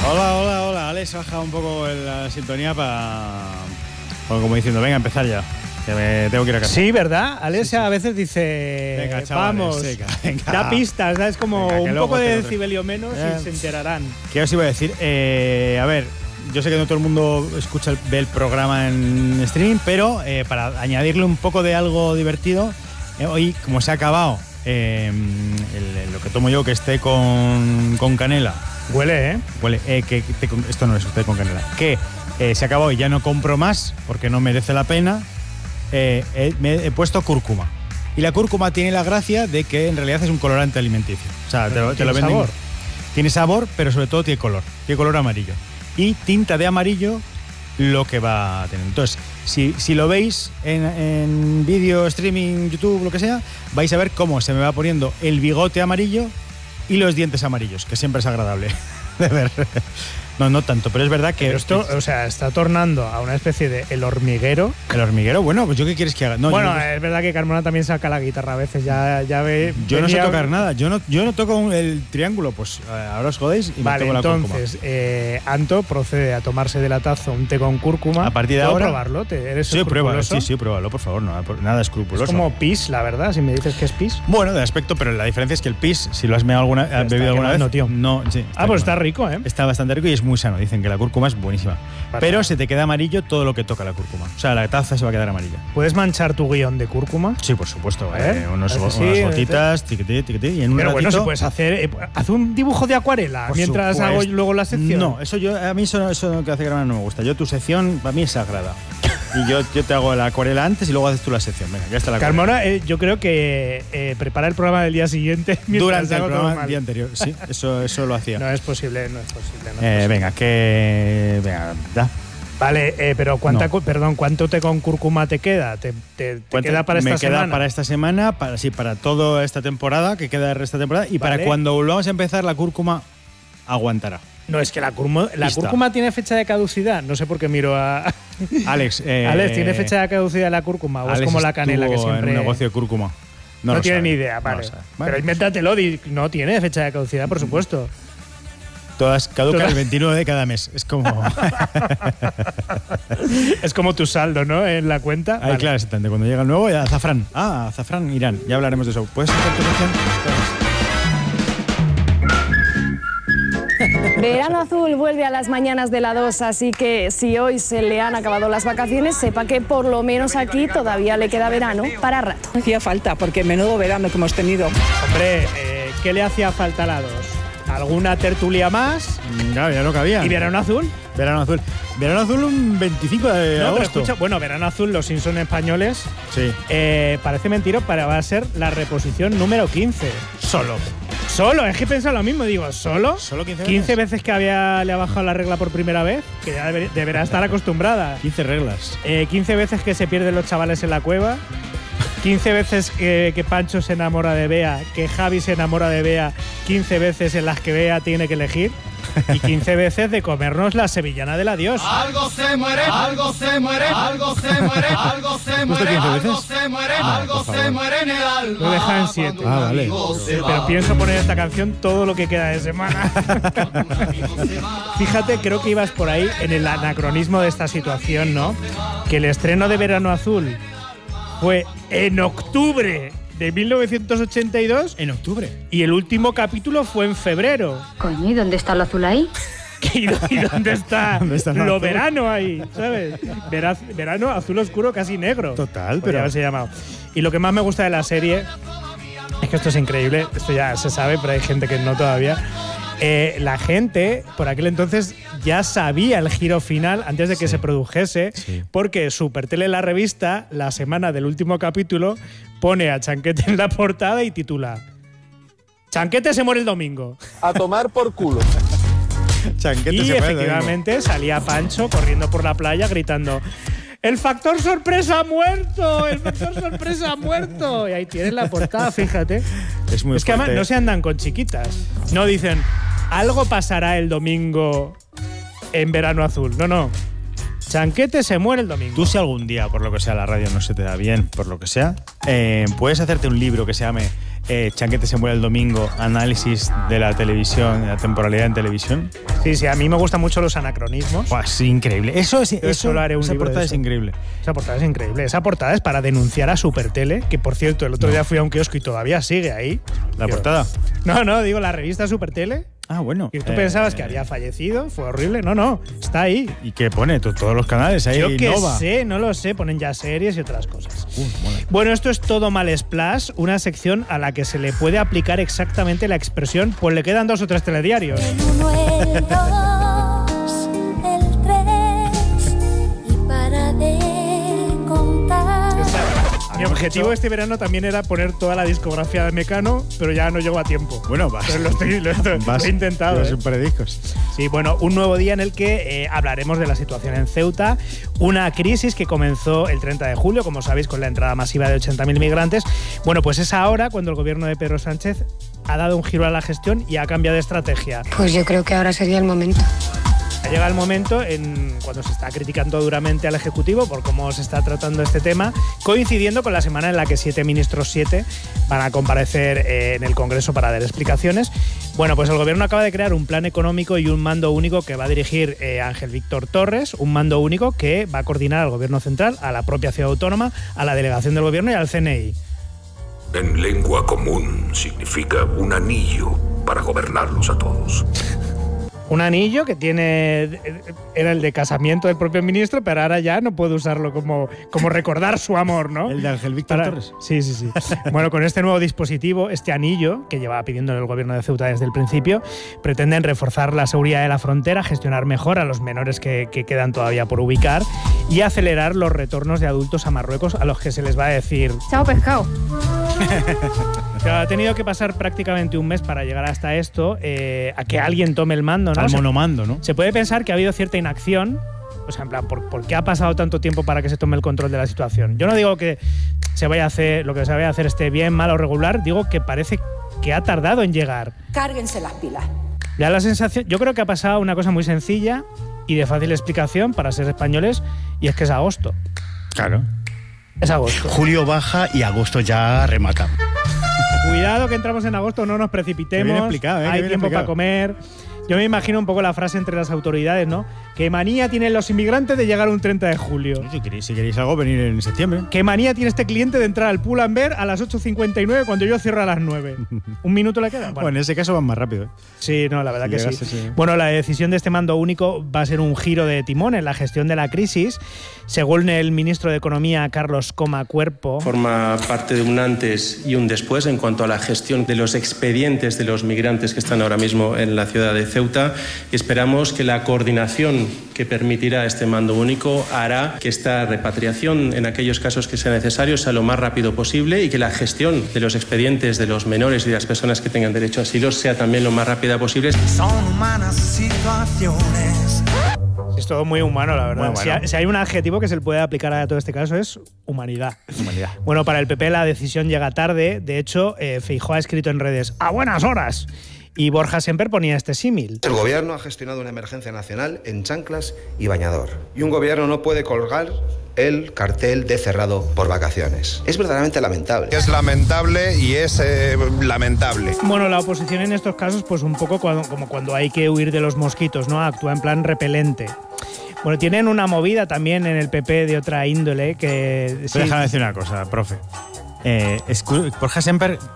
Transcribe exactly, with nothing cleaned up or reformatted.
Hola, hola, hola. Alex baja un poco la sintonía para... como diciendo, venga, a empezar ya. Que me tengo que ir a casa. Sí, ¿verdad? Alex sí, sí. a veces dice, venga, chavales, vamos, venga, venga. da pistas, ¿sabes? Como venga, un poco de decibelio menos eh. y se enterarán. ¿Qué os iba a decir? Eh, a ver, yo sé que no todo el mundo escucha el, ve el programa en streaming, pero eh, para añadirle un poco de algo divertido, eh, hoy, como se ha acabado eh, el, lo que tomo yo, que esté con, con canela. Huele, ¿eh? Huele, eh, que, que, esto no es usted con canela. Que eh, se acabó y ya no compro más porque no merece la pena. Eh, eh, me he puesto cúrcuma. Y la cúrcuma tiene la gracia de que en realidad es un colorante alimenticio. O sea, te, te ¿Tiene lo venden. sabor? Tiene sabor, pero sobre todo tiene color. Tiene color amarillo. Y tinta de amarillo lo que va a tener. Entonces, si, si lo veis en, en vídeo, streaming, YouTube, lo que sea, vais a ver cómo se me va poniendo el bigote amarillo y los dientes amarillos, que siempre es agradable de ver. No, no tanto, pero es verdad que... Pero esto, o sea, está tornando a una especie de el hormiguero. ¿El hormiguero? Bueno, pues ¿yo qué quieres que haga? No, bueno, yo, es verdad que Carmona también saca la guitarra a veces, ya, ya ve... Yo no sé tocar nada, yo no, yo no toco el triángulo, pues ahora os jodéis y vale, me tomo la cúrcuma. Vale, entonces, eh, Anto procede a tomarse de la taza un té con cúrcuma. A partir de ¿Puedo ahora... probarlo? ¿Te, ¿Eres sí, pruébalo, sí, sí, pruébalo, por favor, no, nada escrupuloso. Es como pis, la verdad, si me dices que es pis. Bueno, de aspecto, pero la diferencia es que el pis, si lo has meado alguna, has bebido alguna vez... No, tío. No, sí, ah, pues está rico, ¿eh? Está bastante rico y es muy sano, dicen que la cúrcuma es buenísima. Vale. Pero se te queda amarillo todo lo que toca la cúrcuma. O sea, la taza se va a quedar amarilla. ¿Puedes manchar tu guión de cúrcuma? Sí, por supuesto. ¿Eh? Eh, unos, sí, unas gotitas, tiquití, tiquití, y en un Pero ratito… bueno, si puedes hacer… Eh, haz un dibujo de acuarela por mientras supuesto. hago luego la sección. No, eso yo, a mí eso, eso que hace Carmona no me gusta. Yo tu sección, para mí es sagrada. Y yo, yo te hago la acuarela antes y luego haces tú la sección. Venga, ya está la acuarela. Carmona, eh, yo creo que eh, prepara el programa del día siguiente durante el programa del día anterior. Sí, eso, eso lo hacía. No es posible, no es posible. No es eh, posible. Venga, que… Venga, da. Vale, eh, pero ¿cuánta, no. perdón, ¿cuánto té con cúrcuma te queda? ¿Te, te, te queda para esta me semana? Me queda para esta semana, para, sí, para toda esta temporada, que queda esta temporada, y vale. para cuando volvamos a empezar la cúrcuma aguantará. No, es que la, curmo, la cúrcuma tiene fecha de caducidad. No sé por qué miro a… Alex, eh, Alex, ¿tiene fecha de caducidad la cúrcuma? ¿O Alex es como la canela que siempre… en un negocio de cúrcuma. No, No, no tiene sabe. ni idea, vale. No vale. Pero invéntatelo, no tiene fecha de caducidad, por supuesto. Todas caducan Todas. el veintinueve de cada mes. Es como… es como tu saldo, ¿no? En la cuenta. Ahí, vale. Claro, exactamente. Cuando llega el nuevo, ya azafrán. Ah, azafrán, Irán. Ya hablaremos de eso. ¿Puedes hacer tu sección? Verano Azul vuelve a las mañanas de la dos, así que si hoy se le han acabado las vacaciones, sepa que por lo menos aquí todavía le queda verano para rato. Hacía falta, porque menudo verano que hemos tenido. Hombre, eh, ¿qué le hacía falta a la dos? ¿Alguna tertulia más? No, ya no cabía. ¿Y Verano Azul? Verano Azul. Verano Azul un veinticinco de no, agosto. Pero escucha, bueno, Verano Azul, los Simpson españoles. Sí. Eh, parece mentira, pero va a ser la reposición número quince. Solo. Solo, es que he pensado lo mismo, digo, ¿solo? ¿Solo quince veces? quince veces que había, le ha bajado la regla por primera vez, que ya deber, deberá estar acostumbrada. quince reglas. Eh, quince veces que se pierden los chavales en la cueva. quince veces que, que Pancho se enamora de Bea, que Javi se enamora de Bea, quince veces en las que Bea tiene que elegir. Y quince veces de comernos la sevillana del adiós. Algo se muere, algo se muere, algo se muere, algo se muere, algo se muere, algo se muere en el alma. Lo deja en siete. Ah, vale. Pero, pero pienso poner esta canción todo lo que queda de semana. Fíjate, creo que ibas por ahí en el anacronismo de esta situación, ¿no? Que el estreno de Verano Azul fue en octubre de mil novecientos ochenta y dos. En octubre. Y el último capítulo fue en febrero. Coño, ¿y dónde está lo azul ahí? ¿Y dónde está, ¿Dónde está lo azul? verano ahí? ¿Sabes? Veraz, verano azul oscuro casi negro. Total, podría pero… haberse llamado. Y lo que más me gusta de la serie es que esto es increíble. Esto ya se sabe, pero hay gente que no todavía. Eh, la gente, por aquel entonces, ya sabía el giro final antes de que sí. se produjese, sí. porque Supertele, la revista, la semana del último capítulo, pone a Chanquete en la portada y titula Chanquete se muere el domingo. A tomar por culo. Chanquete y se efectivamente salía Pancho corriendo por la playa gritando ¡El factor sorpresa ha muerto! ¡El factor sorpresa ha muerto! Y ahí tienes la portada, fíjate. Es muy Es que además fuerte. no se andan con chiquitas. No dicen, algo pasará el domingo en Verano Azul. No, no. Chanquete se muere el domingo. Tú, si algún día, por lo que sea, la radio no se te da bien, por lo que sea, eh, puedes hacerte un libro que se llame eh, Chanquete se muere el domingo, análisis de la televisión, de la temporalidad en televisión. Sí, sí, a mí me gustan mucho los anacronismos. Buah, es increíble. Eso es, Yo eso, solo haré un esa libro de portada es eso. increíble. Esa portada es increíble. Esa portada es para denunciar a Supertele, que por cierto, el otro día fui a un kiosco y todavía sigue ahí. La Digo, portada. No, no, digo la revista Supertele. Ah, bueno. Y tú Eh, pensabas que había fallecido, fue horrible. No, no, está ahí. ¿Y qué pone? To- Todos los canales ahí. Yo que Nova. sé, no lo sé, ponen ya series y otras cosas. Uh, mola. Bueno, esto es Todo Mal Splash, una sección a la que se le puede aplicar exactamente la expresión, pues le quedan dos o tres telediarios. El uno, el dos, el tres y para de contar. Mi objetivo este verano también era poner toda la discografía de Mecano, pero ya no llego a tiempo. Bueno, vas. Entonces lo, estoy- lo he- lo Vas- he intentado. llevas ¿eh? un par de discos. Sí, bueno, un nuevo día en el que eh, hablaremos de la situación en Ceuta, una crisis que comenzó el treinta de julio, como sabéis, con la entrada masiva de ochenta mil migrantes. Bueno, pues es ahora cuando el gobierno de Pedro Sánchez ha dado un giro a la gestión y ha cambiado de estrategia. Pues yo creo que ahora sería el momento. Ha llegado el momento en cuando se está criticando duramente al Ejecutivo por cómo se está tratando este tema, coincidiendo con la semana en la que siete ministros, siete, van a comparecer eh, en el Congreso para dar explicaciones. Bueno, pues el Gobierno acaba de crear un plan económico y un mando único que va a dirigir eh, Ángel Víctor Torres, un mando único que va a coordinar al Gobierno Central, a la propia ciudad autónoma, a la delegación del Gobierno y al C N I. En lengua común significa un anillo para gobernarlos a todos. Un anillo que tiene. Era el de casamiento del propio ministro, pero ahora ya no puede usarlo como, como recordar su amor, ¿no? El de Ángel Víctor Para- Torres. Sí, sí, sí. Bueno, con este nuevo dispositivo, este anillo, que llevaba pidiendo el gobierno de Ceuta desde el principio, pretenden reforzar la seguridad de la frontera, gestionar mejor a los menores que, que quedan todavía por ubicar y acelerar los retornos de adultos a Marruecos a los que se les va a decir. Chao, pescado. Claro, ha tenido que pasar prácticamente un mes para llegar hasta esto, eh, a que alguien tome el mando, ¿no? Al Se- monomando, ¿no? Se puede pensar que ha habido cierta inacción, o sea, en plan, ¿por, por qué ha pasado tanto tiempo para que se tome el control de la situación? Yo no digo que se vaya a hacer, lo que se vaya a hacer esté bien, mal o regular, digo que parece que ha tardado en llegar. Cárguense las pilas. Ya la sensación, yo creo que ha pasado una cosa muy sencilla y de fácil explicación para ser españoles, y es que es agosto. Claro. Es agosto. Julio baja y agosto ya remata. Cuidado que entramos en agosto, no nos Qué precipitemos. bien explicado, ¿eh? Qué Hay bien tiempo explicado. para comer. Yo me imagino un poco la frase entre las autoridades, ¿no? ¿Qué manía tienen los inmigrantes de llegar un treinta de julio? Si queréis, si queréis algo, venir en septiembre. ¿Qué manía tiene este cliente de entrar al Pull&Bear a las ocho cincuenta y nueve cuando yo cierro a las nueve? ¿Un minuto le queda? Bueno, en ese caso van más rápido. ¿eh? Sí, no, la verdad Si que llegase, sí. sí. Bueno, la decisión de este mando único va a ser un giro de timón en la gestión de la crisis. Según el ministro de Economía, Carlos Coma Cuerpo, Forma parte de un antes y un después en cuanto a la gestión de los expedientes de los migrantes que están ahora mismo en la ciudad de Ceuta, y esperamos que la coordinación que permitirá este mando único hará que esta repatriación en aquellos casos que sea necesario sea lo más rápido posible y que la gestión de los expedientes de los menores y de las personas que tengan derecho a asilo sea también lo más rápida posible. Son humanas situaciones. es todo muy humano, la verdad. Muy Si, bueno. ha- si hay un adjetivo que se le puede aplicar a todo este caso es humanidad. Humanidad. Bueno, para el P P la decisión llega tarde. De hecho, eh, Feijóo ha escrito en redes ¡a buenas horas! Y Borja Semper ponía este símil. El gobierno ha gestionado una emergencia nacional en chanclas y bañador. Y un gobierno no puede colgar el cartel de cerrado por vacaciones. Es verdaderamente lamentable. Es lamentable y es eh, lamentable. Bueno, la oposición en estos casos, pues un poco cuando- como cuando hay que huir de los mosquitos, ¿no? Actúa en plan repelente. Bueno, tienen una movida también en el P P de otra índole que... sí, Déjame decir una cosa, profe. Eh, escu- Borja Semper